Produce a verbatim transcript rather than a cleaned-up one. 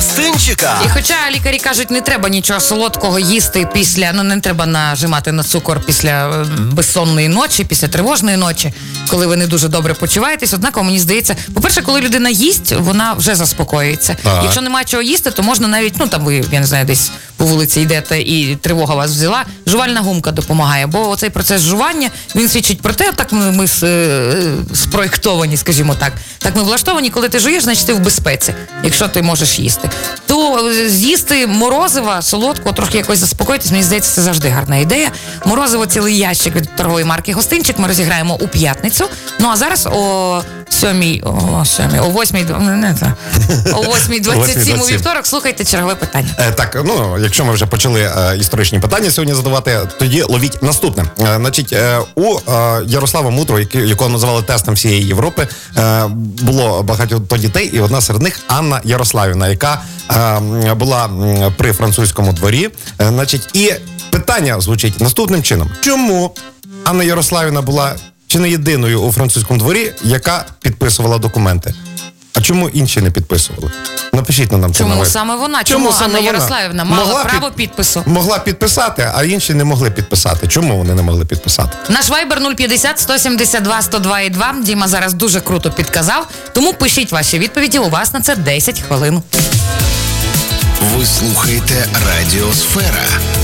гостинчика. І хоча лікарі кажуть, не треба нічого солодкого їсти після, ну не треба нажимати на цукор після безсонної ночі, після тривожної ночі, коли ви не дуже добре почуваєтесь. Однак, мені здається, по-перше, коли людина їсть, вона вже заспокоюється. Так. Якщо немає чого їсти, то можна навіть, ну там ви, я не знаю, десь по вулиці йдете і тривога вас взяла, жувальна гумка допомагає, бо оцей процес жування, він свідчить про те, так ми, ми спроєктовані, скажімо так, так ми влаштовані, коли ти жуєш, значить ти в безпеці, якщо ти можеш їсти. То з'їсти морозива, солодкого, трохи якось заспокоїтись, мені здається, це завжди гарна ідея. Морозиво цілий ящик від торгової марки «Гостинчик» ми розіграємо у п'ятницю. Ну а зараз о сьомій, о сьомій, о восьмій, не це, о восьмій двадцять сім у вівторок слухайте чергове питання. Е, так, ну, якщо ми вже почали е, історичні питання сьогодні задавати, тоді ловіть наступне. Е, значить, е, у е, Ярослава Мудрого, який, якого називали тестом всієї Європи, е, було багато дітей, і одна серед них Анна Ярославівна, яка е, була при французькому дворі. Е, значить, і питання звучить наступним чином. Чому Анна Ярославівна була чи не єдиною у французькому дворі, яка підписувала документи? А чому інші не підписували? Напишіть на нам. Чому саме вона? Чому, чому Анна Ярославівна мала могла право під... підпису? Могла підписати, а інші не могли підписати. Чому вони не могли підписати? Наш вайбер нуль п'ятдесят сто сімдесят два сто два і два. Діма зараз дуже круто підказав. Тому пишіть ваші відповіді, у вас на це десять хвилин. Ви слухаєте Радіосфера.